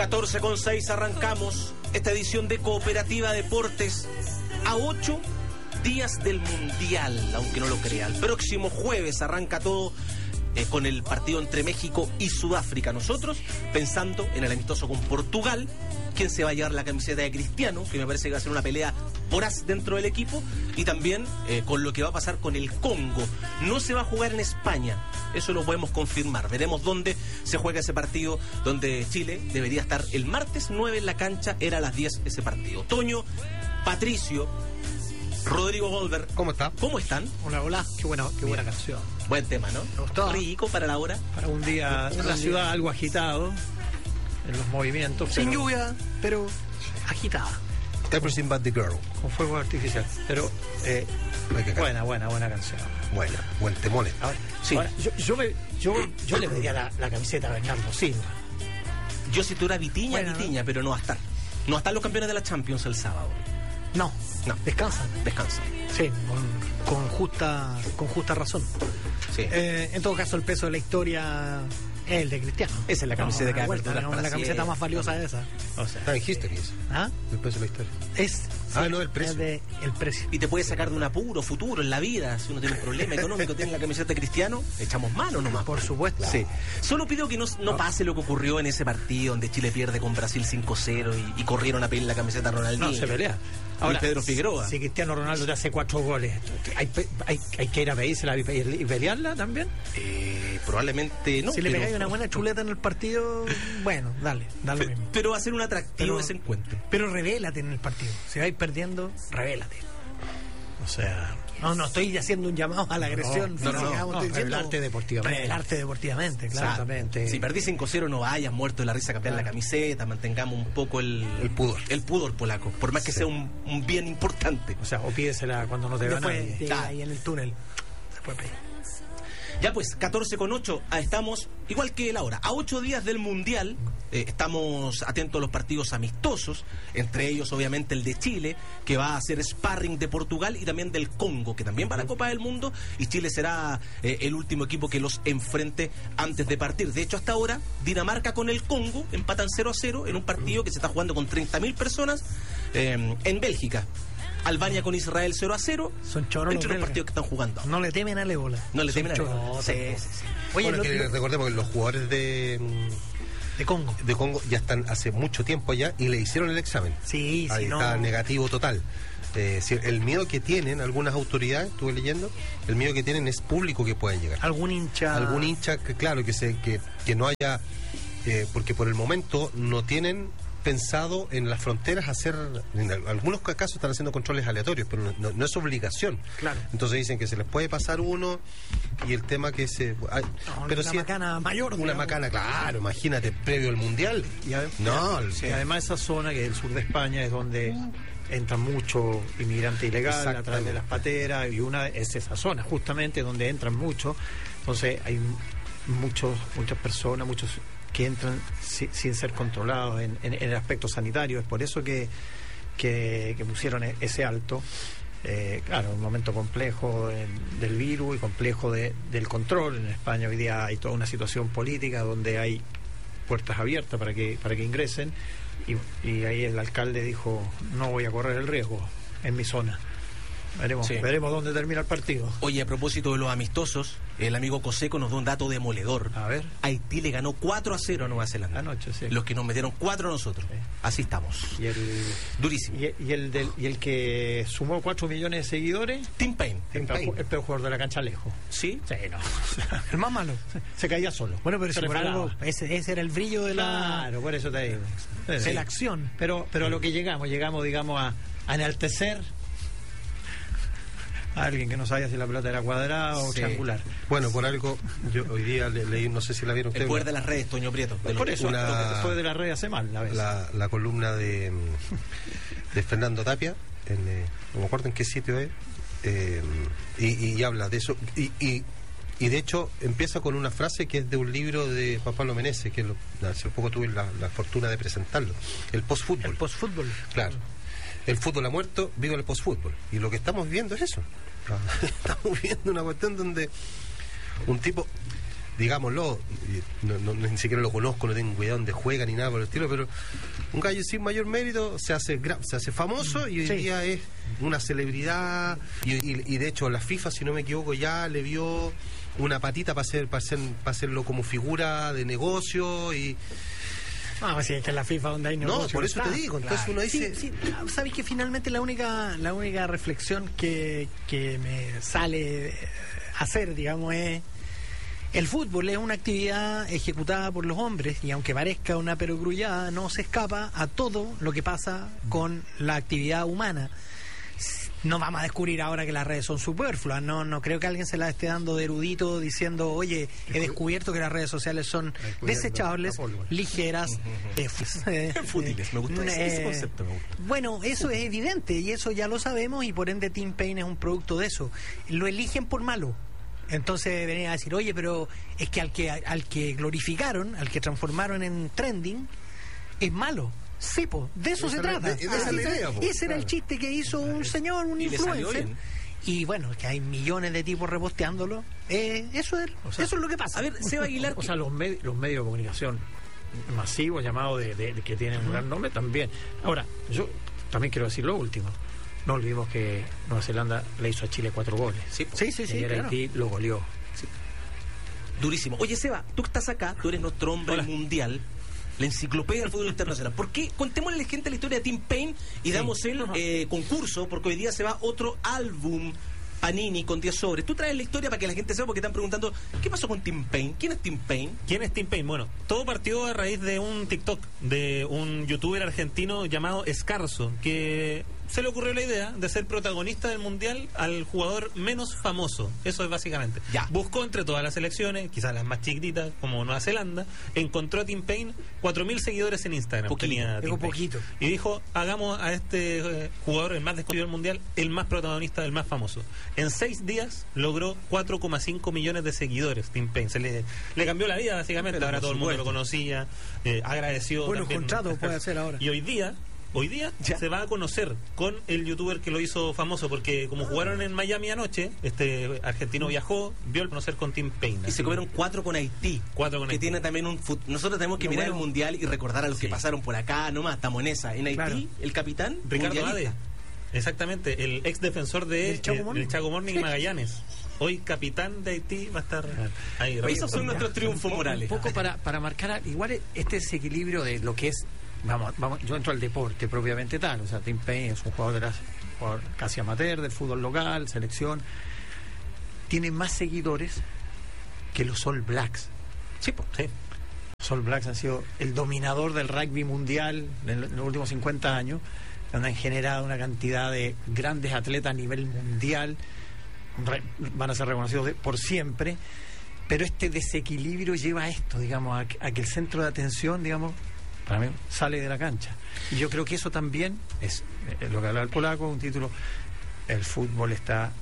14:06 arrancamos esta edición de Cooperativa Deportes a 8 días del Mundial, aunque no lo crea. El próximo jueves arranca todo con el partido entre México y Sudáfrica. Nosotros pensando en el amistoso con Portugal, quién se va a llevar la camiseta de Cristiano, que me parece que va a ser una pelea voraz dentro del equipo, y también con lo que va a pasar con el Congo. No se va a jugar en España, eso lo podemos confirmar. Veremos dónde se juega ese partido, donde Chile debería estar el martes 9 en la cancha, era a las 10 ese partido. Toño, Patricio, Rodrigo Goldberg, ¿cómo está? ¿Cómo están? Hola, hola, qué buena canción. Buen tema, ¿no? Me gustó. Rico para la hora. Para un día en la ciudad algo agitado, en los movimientos. Sin lluvia, pero agitada. Everything but the girl. Con fuego artificial. Pero buena canción. Buen temón. Ahora, sí. Ahora, yo le daría la camiseta a Bernardo Silva. Yo si tuviera Vitiña, ¿no? Pero no va a estar. No va a estar los campeones de la Champions el sábado. No. Descansan. Sí, con justa razón. Sí. En todo caso, el peso de la historia es el de Cristiano. Esa es la camiseta que la camiseta más valiosa de esa. O sea, dijiste que es. ¿Ah? El peso de la historia. El precio. El precio. Y te puede sacar de un apuro futuro en la vida. Si uno tiene un problema económico, tiene la camiseta de Cristiano, echamos mano nomás. Por supuesto. Sí. Solo pido que no pase lo que ocurrió en ese partido donde Chile pierde con Brasil 5-0 y corrieron a pedir la camiseta a Ronaldinho. No, se pelea. Ahora, Pedro Figueroa. Si Cristiano Ronaldo te hace 4 goles, ¿hay que ir a pedírsela y pelearla también? Probablemente no. Si le pegáis una buena chuleta en el partido, bueno, dale lo mismo. Pero va a ser un atractivo ese encuentro. Pero revélate en el partido. Si vais perdiendo, revélate. O sea, no estoy haciendo un llamado a la agresión. Revelarte deportivamente, claro. Exactamente. Si perdís 5-0 no vayas muerto de la risa a cambiar la camiseta, mantengamos un poco el pudor. El pudor polaco, por más que sea un bien importante. O sea, o pídesela cuando no te va nadie. Ahí en el túnel. Después pedir. Ya pues, 14:08, estamos igual que la hora. A 8 días del Mundial, estamos atentos a los partidos amistosos, entre ellos obviamente el de Chile, que va a hacer sparring de Portugal, y también del Congo, que también va a la Copa del Mundo, y Chile será el último equipo que los enfrente antes de partir. De hecho, hasta ahora, Dinamarca con el Congo empatan 0-0 en un partido que se está jugando con 30.000 personas en Bélgica. Albania con Israel 0-0. Son choros entre los partidos que están jugando. No le temen al ébola. No le temen al ébola. Sí. Oye, recordemos que los jugadores de Congo ya están hace mucho tiempo allá y le hicieron el examen. Sí, ahí está negativo total. El miedo que tienen algunas autoridades, estuve leyendo, el miedo que tienen es público que pueda llegar. Algún hincha que, claro, que no haya, porque por el momento no tienen pensado en las fronteras hacer, en algunos casos están haciendo controles aleatorios, pero no es obligación. Claro. Entonces dicen que se les puede pasar uno, y el tema que pero una macana mayor. Una macana, claro, imagínate, previo al Mundial. Y además esa zona, que es el sur de España, es donde entra mucho inmigrante ilegal a través de las pateras, y una es esa zona justamente donde entran muchos. Entonces hay muchas personas, muchos que entran sin ser controlados en el aspecto sanitario. Es por eso que pusieron ese alto. Claro, un momento complejo del virus y complejo del control. En España hoy día hay toda una situación política donde hay puertas abiertas para que ingresen, y ahí el alcalde dijo: no voy a correr el riesgo en mi zona. Veremos dónde termina el partido. Oye, a propósito de los amistosos, el amigo Coseco nos da un dato demoledor. A ver. Haití le ganó 4-0 a Nueva Zelanda. Anoche, sí. Los que nos metieron 4 a nosotros. Sí. Así estamos. Durísimo. Y el que sumó 4 millones de seguidores, Tim Payne. El peor jugador de la cancha lejos. ¿Sí? Sí, no. El más malo. Se caía solo. Bueno, pero si por algo, ese era el brillo de la... Claro, por eso te digo. De la acción. Pero a lo que llegamos, digamos, a enaltecer a alguien que no sabía si la pelota era cuadrada o triangular. Bueno, por algo, yo hoy día leí, no sé si la vieron ustedes. El poder de las redes, Toño Prieto. Por eso, lo que fue de las redes hace mal, la vez. La columna de Fernando Tapia, no me acuerdo en qué sitio es, y habla de eso, y de hecho empieza con una frase que es de un libro de Juan Pablo Meneses, que hace poco tuve la fortuna de presentarlo, el postfútbol. El postfútbol. Claro. El fútbol ha muerto, viva el postfútbol. Y lo que estamos viendo es eso. Estamos viendo una cuestión donde un tipo digámoslo, ni siquiera lo conozco, no tengo idea dónde juega ni nada por el estilo, pero un gallo sin mayor mérito se hace famoso y hoy día es una celebridad y de hecho la FIFA, si no me equivoco, ya le vio una patita para hacerlo como figura de negocio y... si es que en la FIFA donde hay negocio. No, por eso te digo, entonces uno dice... Sí. Sabes que finalmente la única reflexión que me sale hacer, digamos, es... El fútbol es una actividad ejecutada por los hombres y aunque parezca una perogrullada, no se escapa a todo lo que pasa con la actividad humana. No vamos a descubrir ahora que las redes son superfluas, no creo que alguien se la esté dando de erudito diciendo, oye, he descubierto que las redes sociales son desechables, ligeras, fútiles. Me gusta ese concepto. Bueno, eso es evidente y eso ya lo sabemos y por ende Tim Payne es un producto de eso. Lo eligen por malo. Entonces venía a decir, oye, pero es que al que glorificaron, al que transformaron en trending, es malo. Sí, de eso se trata. Ese era el chiste que hizo un señor, un influencer. Y bueno, que hay millones de tipos reposteándolo. Eso es lo que pasa. A ver, Seba Aguilar... O sea, los medios de comunicación masivos, llamados de que tienen un gran nombre, también. Ahora, yo también quiero decir lo último. No olvidemos que Nueva Zelanda le hizo a Chile 4 goles. Sí, y claro. Haití lo goleó. Sí. Durísimo. Oye, Seba, tú estás acá, tú eres nuestro hombre mundial, la enciclopedia del fútbol internacional. ¿Por qué? Contémosle a la gente la historia de Tim Payne y damos el concurso, porque hoy día se va otro álbum Panini con 10 sobres. Tú traes la historia para que la gente sepa, porque están preguntando, ¿qué pasó con Tim Payne? ¿Quién es Tim Payne? ¿Quién es Tim Payne? Bueno, todo partió a raíz de un TikTok de un youtuber argentino llamado Escarzo, que se le ocurrió la idea de ser protagonista del mundial al jugador menos famoso. Eso es básicamente. Ya. Buscó entre todas las selecciones, quizás las más chiquititas, como Nueva Zelanda, encontró a Tim Payne, 4.000 seguidores en Instagram. Poquito. Y dijo, hagamos a este jugador, el más desconocido del mundial, el más protagonista, el más famoso. En 6 días logró 4,5 millones de seguidores Tim Payne. Se le cambió la vida, básicamente. Pero ahora todo el mundo lo conocía, agradeció. Buenos también. contratos puede hacer ahora. Y hoy día se va a conocer con el youtuber que lo hizo famoso, porque como jugaron en Miami anoche, este argentino viajó, vio el conocer con Tim Payne. Y se comieron 4 con Haití. 4 con que Haití. Tiene también nosotros tenemos que mirar el mundial y recordar a los que pasaron por acá, nomás, estamos en esa. En Haití, el capitán Ricardo Ade. Exactamente, el ex defensor de el Chaco Morning y Magallanes. Hoy capitán de Haití va a estar ahí. Esos son nuestros triunfos morales. Un poco para marcar igual este desequilibrio de lo que es. Vamos, yo entro al deporte propiamente tal. O sea, Tim Payne es un jugador casi amateur del fútbol local, selección. Tiene más seguidores que los All Blacks. Sí. Los All Blacks han sido el dominador del rugby mundial en los últimos 50 años, donde han generado una cantidad de grandes atletas a nivel mundial. Van a ser reconocidos por siempre. Pero este desequilibrio lleva a esto, digamos, a que el centro de atención, digamos, para mí sale de la cancha. Y yo creo que eso también es lo que habla el polaco, un título. El fútbol está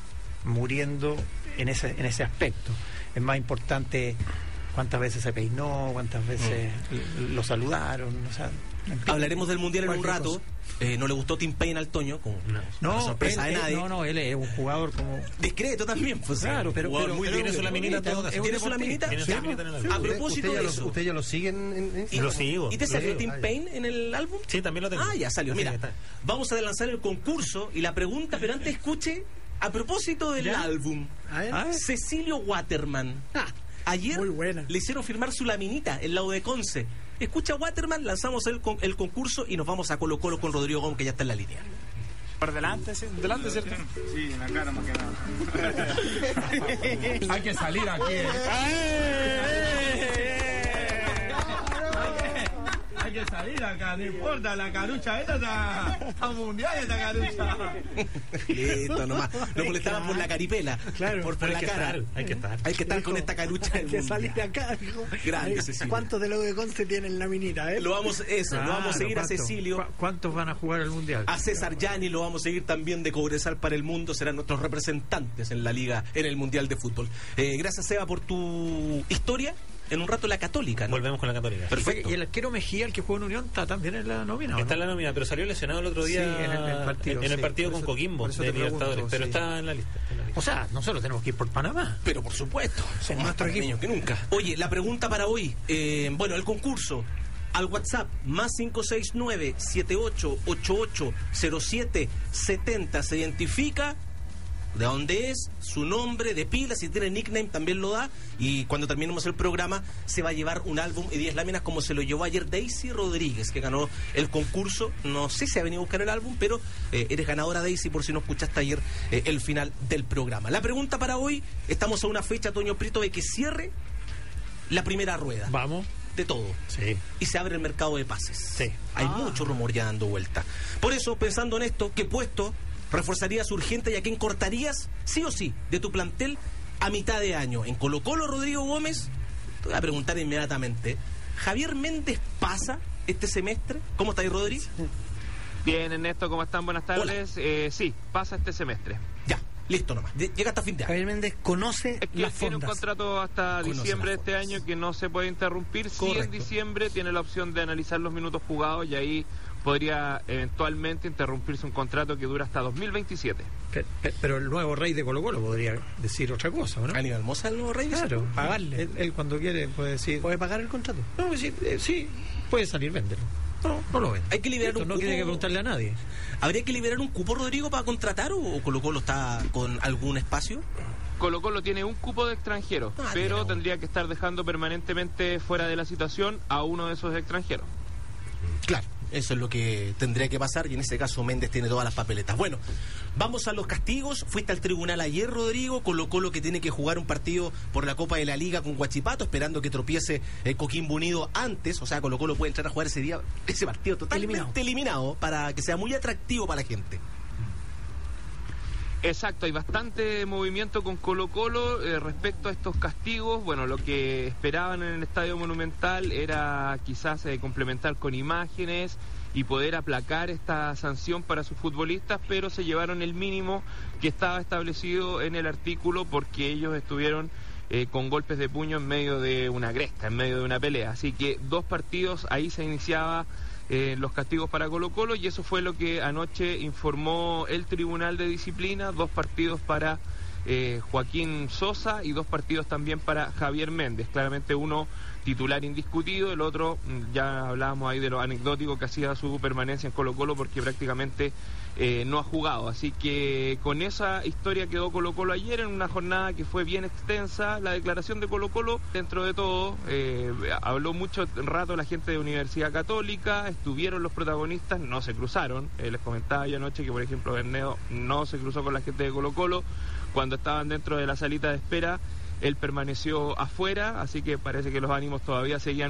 muriendo en ese aspecto. Es más importante cuántas veces se peinó, cuántas veces lo saludaron. O sea, hablaremos del mundial en un rato. No le gustó Tim Payne al Toño, como no sorpresa de nadie. Él es un jugador como discreto también, pues. Claro, pero tiene su laminita. ¿Tiene su laminita? A propósito de eso, ¿usted ya lo siguen? Y lo sigo. ¿Y te salió Tim Payne en el álbum? Sí, también lo tengo. Ya salió. Mira, vamos a lanzar el concurso y la pregunta, pero antes escuche, a propósito del álbum, Cecilio Waterman. Ayer le hicieron firmar su laminita, el lado de Conce. Escucha Waterman, lanzamos el concurso y nos vamos a Colo Colo con Rodrigo Gómez, que ya está en la línea. Por delante, delante, ¿cierto? Sí, en la cara más que nada. Hay que salir aquí. Hay que salir acá, no importa, la carucha esta está mundial, esta carucha. Listo, nomás. Lo molestaban por la caripela. Claro, por la cara. Hay que estar con esta carucha. Hay que salir de acá, hijo. Grande, Cecilio. ¿Cuántos de los de Conce tienen la minita, Lo vamos a seguir a Cecilio. ¿Cuántos van a jugar el mundial? A César Gianni lo vamos a seguir también de Cobresal para el Mundo. Serán nuestros representantes en la liga, en el mundial de fútbol. Gracias, Seba, por tu historia. En un rato la Católica, ¿no? Volvemos con la Católica. Perfecto. Y el arquero Mejía, el que juega en Unión, está también en la nómina, ¿no? Está en la nómina, pero salió lesionado el otro día en el partido con Coquimbo de Libertadores, pero está en la lista. O sea, nosotros tenemos que ir por Panamá. Pero por supuesto, son más panameños que nunca. Oye, la pregunta para hoy, bueno, el concurso, al WhatsApp, más 569-7888-0770, se identifica de dónde es, su nombre, de pila, si tiene nickname también lo da, y cuando terminemos el programa se va a llevar un álbum y 10 láminas como se lo llevó ayer Daisy Rodríguez, que ganó el concurso. No sé si ha venido a buscar el álbum, pero eres ganadora, Daisy, por si no escuchaste ayer el final del programa. La pregunta para hoy, estamos a una fecha, Toño Prieto, de que cierre la primera rueda. Vamos. De todo. Sí. Y se abre el mercado de pases. Sí. Hay mucho rumor ya dando vuelta. Por eso, pensando en esto, ¿qué puesto reforzarías urgente y a quién cortarías, sí o sí, de tu plantel a mitad de año? En Colo-Colo, Rodrigo Gómez, te voy a preguntar inmediatamente, ¿Javier Méndez pasa este semestre? ¿Cómo está ahí, Rodri? Bien, Ernesto, ¿cómo están? Buenas tardes. Sí, pasa este semestre. Ya, listo nomás. Llega hasta fin de año. Javier Méndez conoce Es que las tiene un fondas. contrato hasta Conoce diciembre de las este fondas. año que no se puede interrumpir. Sí, Correcto. en diciembre tiene la opción de analizar los minutos jugados y ahí podría eventualmente interrumpirse un contrato que dura hasta 2027. Pero el nuevo rey de Colo-Colo podría decir otra cosa, ¿no? Aníbal Mosa, el nuevo rey. Claro, Pagarle. Él cuando quiere puede decir... ¿Puede pagar el contrato? No, sí, puede salir, véndelo. No lo vende. Hay que liberar Listo, un no cupo. tiene que preguntarle a nadie. ¿Habría que liberar un cupo, Rodrigo, para contratar o Colo-Colo está con algún espacio? Colo-Colo tiene un cupo de extranjeros, pero tendría que estar dejando permanentemente fuera de la situación a uno de esos extranjeros. Claro, eso es lo que tendría que pasar y en ese caso Méndez tiene todas las papeletas. Bueno, vamos a los castigos. Fuiste al tribunal ayer, Rodrigo. Colo-Colo que tiene que jugar un partido por la Copa de la Liga con Huachipato, esperando que tropiece Coquimbo Unido antes. O sea, Colo-Colo puede entrar a jugar ese día, ese partido totalmente eliminado para que sea muy atractivo para la gente. Exacto, hay bastante movimiento con Colo-Colo respecto a estos castigos. Bueno, lo que esperaban en el Estadio Monumental era quizás complementar con imágenes y poder aplacar esta sanción para sus futbolistas, pero se llevaron el mínimo que estaba establecido en el artículo porque ellos estuvieron con golpes de puño en medio de una gresca, en medio de una pelea. Así que 2 partidos, ahí se iniciaba los castigos para Colo-Colo y eso fue lo que anoche informó el Tribunal de Disciplina. 2 partidos para Joaquín Sosa y 2 partidos también para Javier Méndez. Claramente uno titular indiscutido, el otro ya hablábamos ahí de lo anecdótico que hacía su permanencia en Colo-Colo porque prácticamente no ha jugado. Así que con esa historia quedó Colo-Colo ayer en una jornada que fue bien extensa. La declaración de Colo-Colo, dentro de todo, habló mucho rato la gente de Universidad Católica, estuvieron los protagonistas, no se cruzaron. Les comentaba yo anoche que, por ejemplo, Berneo no se cruzó con la gente de Colo-Colo. Cuando estaban dentro de la salita de espera, él permaneció afuera, así que parece que los ánimos todavía seguían